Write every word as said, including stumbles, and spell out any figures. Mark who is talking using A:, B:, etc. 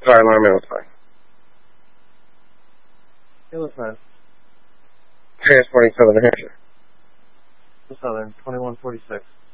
A: Fire alarm amplify.
B: Kilo five.
A: Transporting Southern New Hampshire.
B: Southern, twenty-one forty-six.